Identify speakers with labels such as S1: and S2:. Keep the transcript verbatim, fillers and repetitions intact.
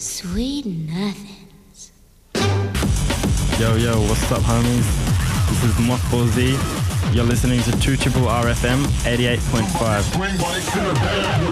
S1: Sweet nothings.
S2: Yo, yo, what's up, homies? This is Mothball Z. You're listening to two R R R F M eighty-eight point five.